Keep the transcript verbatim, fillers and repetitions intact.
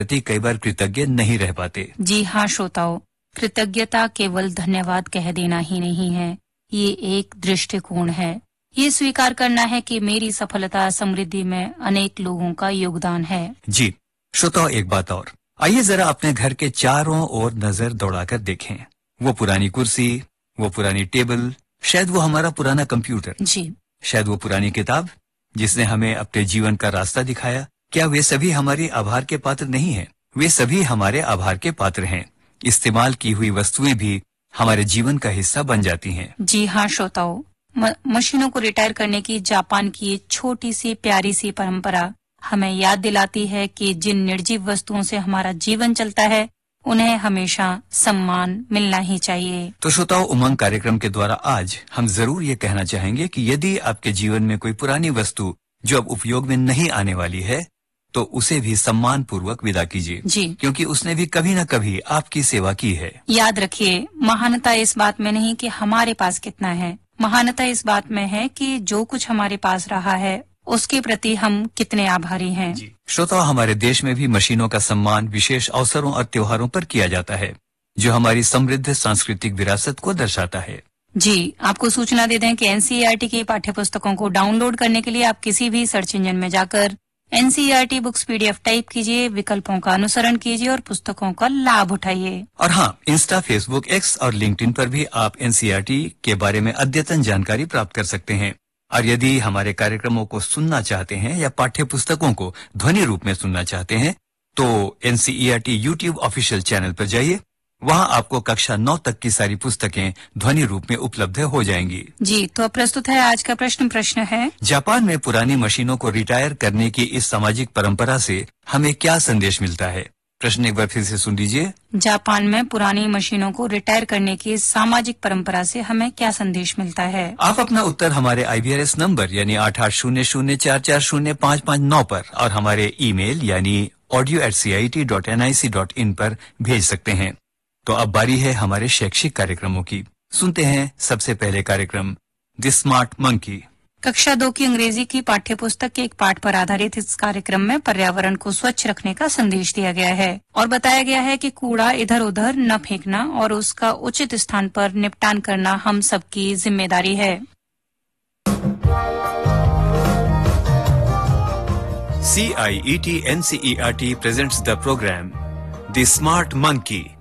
प्रति कई बार कृतज्ञ नहीं रह पाते। जी हाँ श्रोताओं, कृतज्ञता केवल धन्यवाद कह देना ही नहीं है, ये एक दृष्टिकोण है। ये स्वीकार करना है कि मेरी सफलता समृद्धि में अनेक लोगों का योगदान है। जी श्रोताओ, एक बात और, आइए जरा अपने घर के चारों ओर नजर दौड़ाकर देखें। वो पुरानी कुर्सी, वो पुरानी टेबल, शायद वो हमारा पुराना कंप्यूटर, जी शायद वो पुरानी किताब जिसने हमें अपने जीवन का रास्ता दिखाया, क्या वे सभी हमारे आभार के पात्र नहीं हैं? वे सभी हमारे आभार के पात्र हैं। इस्तेमाल की हुई वस्तुएं भी हमारे जीवन का हिस्सा बन जाती हैं। जी हाँ श्रोताओं, मशीनों को रिटायर करने की जापान की एक छोटी सी प्यारी सी परंपरा हमें याद दिलाती है कि जिन निर्जीव वस्तुओं से हमारा जीवन चलता है उन्हें हमेशा सम्मान मिलना ही चाहिए। तो श्रोताओं, उमंग कार्यक्रम के द्वारा आज हम जरूर ये कहना चाहेंगे कि यदि आपके जीवन में कोई पुरानी वस्तु जो अब उपयोग में नहीं आने वाली है, तो उसे भी सम्मान पूर्वक विदा कीजिए, जी, क्योंकि उसने भी कभी न कभी आपकी सेवा की है। याद रखिए, महानता इस बात में नहीं कि हमारे पास कितना है, महानता इस बात में है कि जो कुछ हमारे पास रहा है उसके प्रति हम कितने आभारी हैं। श्रोताओ, हमारे देश में भी मशीनों का सम्मान विशेष अवसरों और त्योहारों पर किया जाता है, जो हमारी समृद्ध सांस्कृतिक विरासत को दर्शाता है। जी, आपको सूचना दे दें कि एनसीईआरटी की पाठ्य पुस्तकों को डाउनलोड करने के लिए आप किसी भी सर्च इंजन में जाकर एनसीईआरटी बुक्स पीडीएफ टाइप कीजिए, विकल्पों का अनुसरण कीजिए और पुस्तकों का लाभ उठाइए। और हाँ, इंस्टा, फेसबुक, एक्स और लिंक्डइन पर भी आप एनसीईआरटी के बारे में अद्यतन जानकारी प्राप्त कर सकते हैं। और यदि हमारे कार्यक्रमों को सुनना चाहते हैं या पाठ्य पुस्तकों को ध्वनि रूप में सुनना चाहते हैं, तो एनसीईआरटी यूट्यूब ऑफिशियल चैनल पर जाइए। वहाँ आपको कक्षा नौ तक की सारी पुस्तकें ध्वनि रूप में उपलब्ध हो जाएंगी। जी, तो प्रस्तुत है आज का प्रश्न। प्रश्न है, जापान में पुरानी मशीनों को रिटायर करने की इस सामाजिक परंपरा से हमें क्या संदेश मिलता है? प्रश्न एक बार फिर से सुन लीजिए। जापान में पुरानी मशीनों को रिटायर करने की सामाजिक परंपरा से हमें क्या संदेश मिलता है? आप अपना उत्तर हमारे आईवीआरएस नंबर यानी आठ आठ शून्य शून्य चार चार शून्य पाँच पाँच नौ पर और हमारे ईमेल यानी audio eight C I T dot N I C dot in पर भेज सकते हैं। तो अब बारी है हमारे शैक्षिक कार्यक्रमों की। सुनते हैं सबसे पहले कार्यक्रम द स्मार्ट मंकी। कक्षा दो की अंग्रेजी की पाठ्य पुस्तक के एक पाठ पर आधारित इस कार्यक्रम में पर्यावरण को स्वच्छ रखने का संदेश दिया गया है और बताया गया है कि कूड़ा इधर उधर न फेंकना और उसका उचित स्थान पर निपटान करना हम सबकी जिम्मेदारी है। सी आई E T N C E R T presents the programme the smart monkey